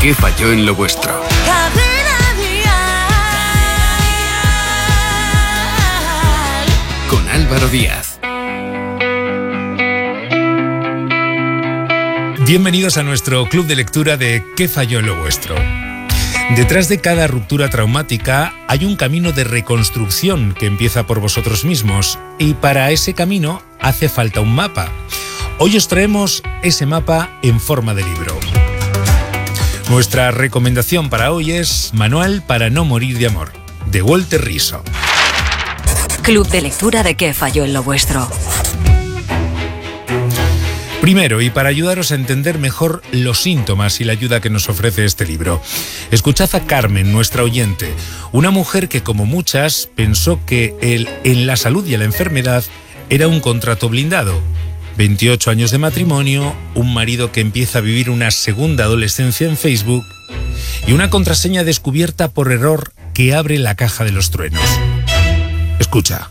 ¿Qué falló en lo vuestro? Con Álvaro Díaz. Bienvenidos a nuestro club de lectura de ¿Qué falló en lo vuestro? Detrás de cada ruptura traumática hay un camino de reconstrucción que empieza por vosotros mismos, y para ese camino hace falta un mapa. Hoy os traemos ese mapa en forma de libro. Nuestra recomendación para hoy es Manual para no morir de amor, de Walter Rizzo. Club de lectura de ¿Qué falló en lo vuestro? Primero, y para ayudaros a entender mejor los síntomas y la ayuda que nos ofrece este libro, escuchad a Carmen, nuestra oyente, una mujer que, como muchas, pensó que en la salud y en la enfermedad era un contrato blindado. 28 años de matrimonio, un marido que empieza a vivir una segunda adolescencia en Facebook y una contraseña descubierta por error que abre la caja de los truenos. Escucha.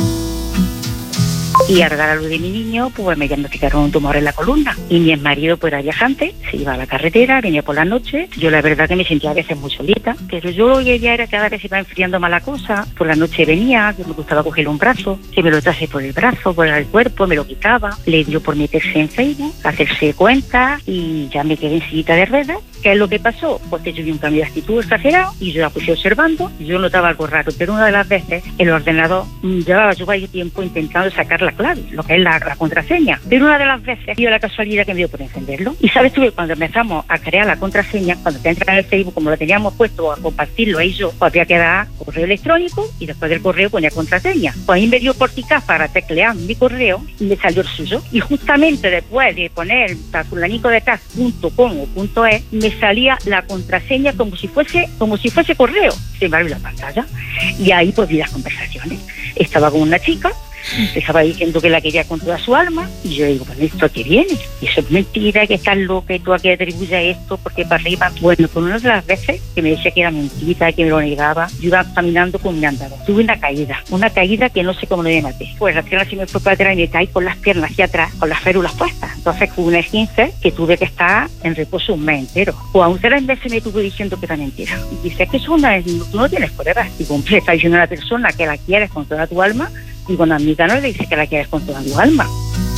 Y al dar a luz de mi niño, pues me diagnosticaron un tumor en la columna. Y mi exmarido, pues era viajante, se iba a la carretera, venía por la noche. Yo la verdad que me sentía a veces muy solita, pero yo lo que ya era cada vez iba enfriando más la cosa. Por la noche venía, yo me gustaba cogerle un brazo, que me lo trase por el brazo, por el cuerpo, me lo quitaba. Le dio por meterse en Facebook, hacerse cuenta, y ya me quedé en sillita de ruedas. ¿Qué es lo que pasó? Pues que yo vi un cambio de actitud exagerado y yo la puse observando. Yo notaba algo raro, pero una de las veces el ordenador llevaba yo varios tiempo intentando sacar la clave, lo que es la contraseña. Pero una de las veces dio la casualidad que me dio por encenderlo. Y sabes tú que cuando empezamos a crear la contraseña, cuando te entras en el Facebook, como lo teníamos puesto a compartirlo ahí yo, pues había que dar correo electrónico y después del correo ponía contraseña. Pues ahí me dio por picar para teclear mi correo y me salió el suyo. Y justamente después de poner fulanico de tal.com o .es, me salía la contraseña como si fuese correo. Se me abrió la pantalla y ahí pues vi las conversaciones. Estaba con una chica, estaba diciendo que la quería con toda su alma, y yo digo, pues esto que viene, y eso es mentira, que estás loca y tú a qué atribuyes esto, porque para arriba. Bueno, por una de las veces que me decía que era mentira, que me lo negaba, yo iba caminando con mi andador. Tuve una caída que no sé cómo me maté. Pues la pierna se me fue para atrás y me caí con las piernas hacia atrás, con las férulas puestas. Entonces fue una esguince que tuve que estar en reposo un mes entero. Pues aún 3 veces me estuve diciendo que era mentira. Y dice, es que tú no tienes pruebas. Y como le está diciendo a la persona que la quieres con toda tu alma, y con la amiga no le dice que la quieres con toda tu alma.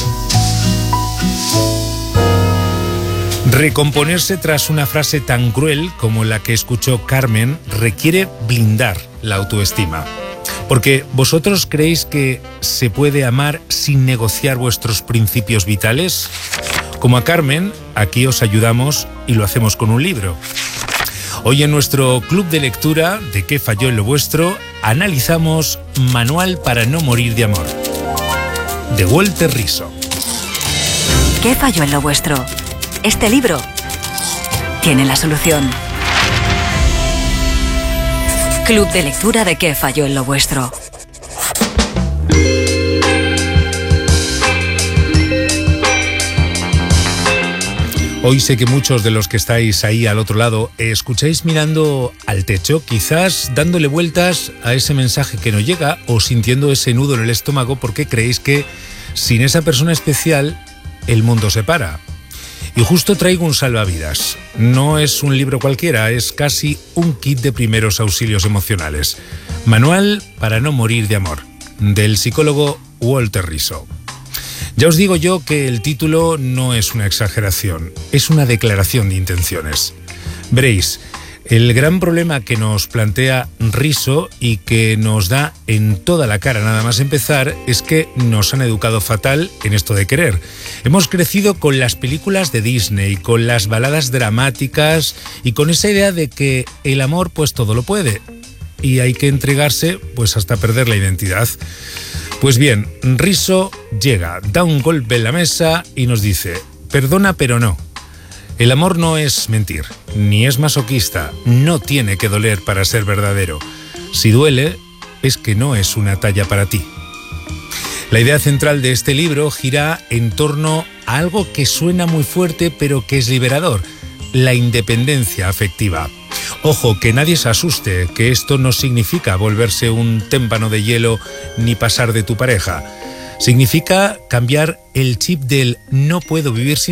Recomponerse tras una frase tan cruel como la que escuchó Carmen requiere blindar la autoestima. Porque vosotros creéis que se puede amar sin negociar vuestros principios vitales. Como a Carmen, aquí os ayudamos y lo hacemos con un libro. Hoy en nuestro club de lectura de ¿Qué falló en lo vuestro? Analizamos Manual para no morir de amor, de Walter Rizzo. ¿Qué falló en lo vuestro? Este libro tiene la solución. Club de lectura de ¿Qué falló en lo vuestro? Hoy sé que muchos de los que estáis ahí al otro lado escucháis mirando al techo, quizás dándole vueltas a ese mensaje que no llega o sintiendo ese nudo en el estómago porque creéis que sin esa persona especial el mundo se para. Y justo traigo un salvavidas. No es un libro cualquiera, es casi un kit de primeros auxilios emocionales. Manual para no morir de amor, del psicólogo Walter Rizzo. Ya os digo yo que el título no es una exageración, es una declaración de intenciones. Veréis, el gran problema que nos plantea Rizzo y que nos da en toda la cara nada más empezar es que nos han educado fatal en esto de querer. Hemos crecido con las películas de Disney, con las baladas dramáticas y con esa idea de que el amor pues todo lo puede y hay que entregarse pues hasta perder la identidad. Pues bien, Rizzo llega, da un golpe en la mesa y nos dice, perdona pero no. El amor no es mentir, ni es masoquista, no tiene que doler para ser verdadero. Si duele, es que no es una talla para ti. La idea central de este libro gira en torno a algo que suena muy fuerte pero que es liberador, la independencia afectiva. Ojo, que nadie se asuste, que esto no significa volverse un témpano de hielo ni pasar de tu pareja. Significa cambiar el chip del no puedo vivir sin